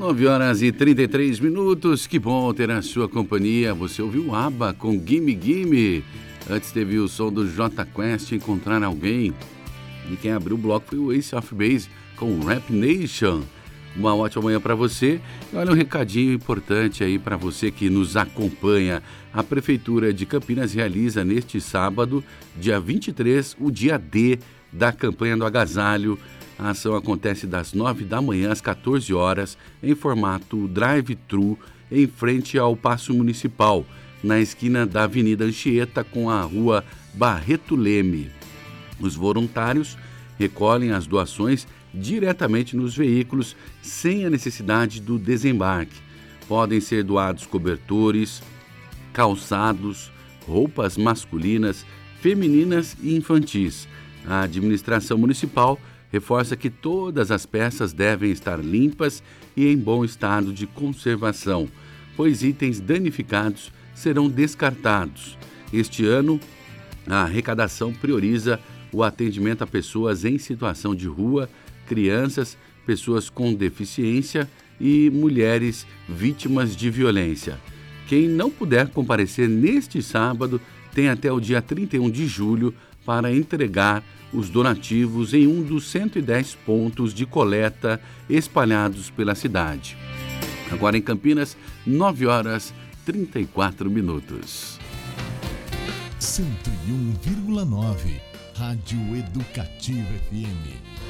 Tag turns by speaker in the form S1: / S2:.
S1: 9h33, que bom ter a sua companhia. Você ouviu o ABBA com Gimme Gimme. Antes teve o som do Jota Quest, Encontrar Alguém. E quem abriu o bloco foi o Ace of Base com Rap Nation. Uma ótima manhã para você. E olha um recadinho importante aí para você que nos acompanha. A Prefeitura de Campinas realiza neste sábado, dia 23, o dia D da campanha do agasalho. A ação acontece das 9 da manhã às 14 horas, em formato drive-thru, em frente ao Paço Municipal, na esquina da Avenida Anchieta com a Rua Barreto Leme. Os voluntários recolhem as doações diretamente nos veículos, sem a necessidade do desembarque. Podem ser doados cobertores, calçados, roupas masculinas, femininas e infantis. A administração municipal reforça que todas as peças devem estar limpas e em bom estado de conservação, pois itens danificados serão descartados. Este ano, a arrecadação prioriza o atendimento a pessoas em situação de rua, crianças, pessoas com deficiência e mulheres vítimas de violência. Quem não puder comparecer neste sábado tem até o dia 31 de julho para entregar os donativos em um dos 110 pontos de coleta espalhados pela cidade. Agora em Campinas, 9h34.
S2: 101,9 Rádio Educativa FM.